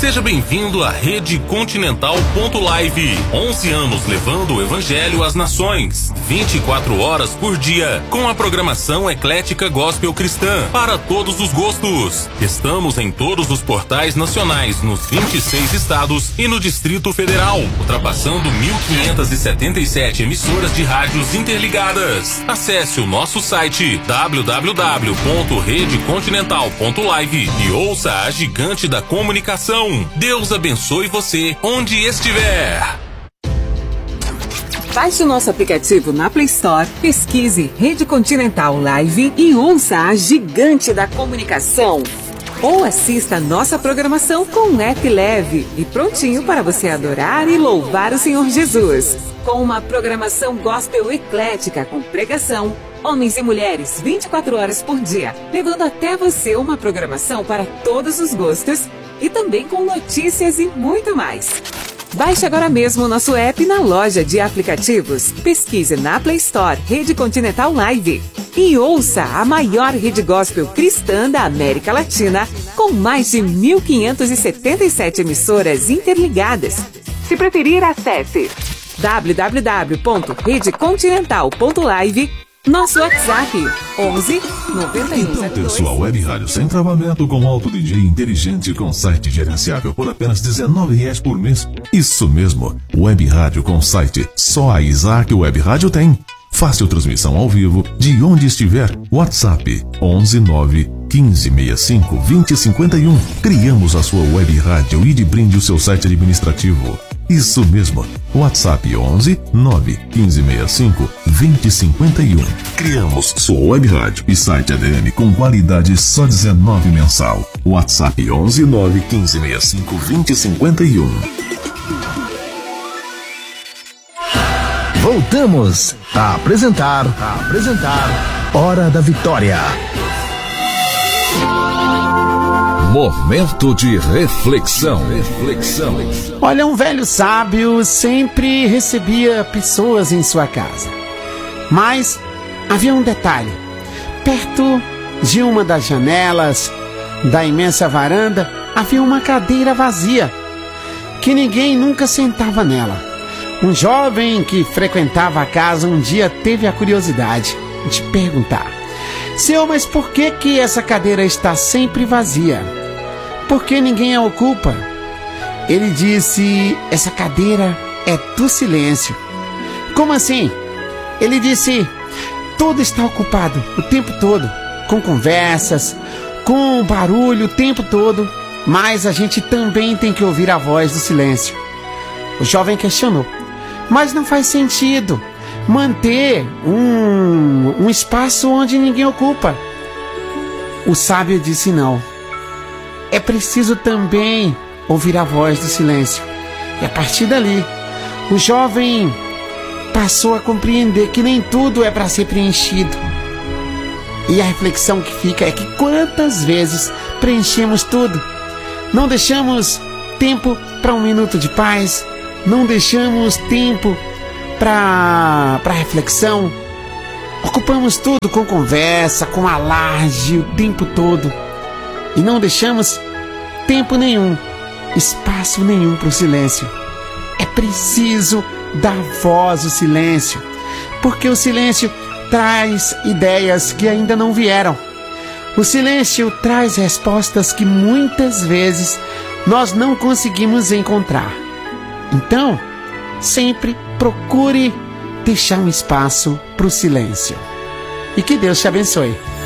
Seja bem-vindo à Rede Continental.live. 11 anos levando o Evangelho às nações. 24 horas por dia, com a programação eclética gospel cristã, para todos os gostos. Estamos em todos os portais nacionais, nos 26 estados e no Distrito Federal, ultrapassando 1.577 emissoras de rádios interligadas. Acesse o nosso site www.redecontinental.live e ouça a gigante da comunicação. Deus abençoe você onde estiver. Baixe o nosso aplicativo na Play Store, pesquise Rede Continental Live e ouça a gigante da comunicação. Ou assista a nossa programação com um app leve e prontinho para você adorar e louvar o Senhor Jesus. Com uma programação gospel eclética com pregação, homens e mulheres 24 horas por dia, levando até você uma programação para todos os gostos e também com notícias e muito mais. Baixe agora mesmo o nosso app na loja de aplicativos. Pesquise na Play Store Rede Continental Live e ouça a maior rede gospel cristã da América Latina, com mais de 1.577 emissoras interligadas. Se preferir, acesse www.redecontinental.live. Nosso WhatsApp 11 91. Então ter sua web rádio sem travamento com Auto DJ inteligente com site gerenciável por apenas R$19 por mês. Isso mesmo, web rádio com site. Só a Isaac Web Rádio tem. Fácil transmissão ao vivo de onde estiver. WhatsApp 11 9 15 65 20 51. Criamos a sua web rádio e de brinde o seu site administrativo. Isso mesmo, WhatsApp 11 9 15 65 20 51. Criamos sua web rádio e site ADM com qualidade só R$19 mensal. WhatsApp 11 9 15 65 20 51. Voltamos a apresentar Hora da Vitória. Momento de reflexão. Olha, um velho sábio sempre recebia pessoas em sua casa. Mas havia um detalhe. Perto de uma das janelas da imensa varanda havia uma cadeira vazia, que ninguém nunca sentava nela. Um jovem que frequentava a casa um dia teve a curiosidade de perguntar: Senhor, mas por que essa cadeira está sempre vazia? Por que ninguém a ocupa? Ele disse: essa cadeira é do silêncio. Como assim? Ele disse: tudo está ocupado o tempo todo, com conversas, com barulho o tempo todo, mas a gente também tem que ouvir a voz do silêncio. O jovem questionou: mas não faz sentido manter um espaço onde ninguém ocupa. O sábio disse: não. É preciso também ouvir a voz do silêncio. E a partir dali, o jovem passou a compreender que nem tudo é para ser preenchido. E a reflexão que fica é que quantas vezes preenchemos tudo? Não deixamos tempo para um minuto de paz, não deixamos tempo para reflexão. Ocupamos tudo com conversa, com alarde o tempo todo. E não deixamos tempo nenhum, espaço nenhum para o silêncio. É preciso dar voz ao silêncio, porque o silêncio traz ideias que ainda não vieram. O silêncio traz respostas que muitas vezes nós não conseguimos encontrar. Então, sempre procure deixar um espaço para o silêncio. E que Deus te abençoe.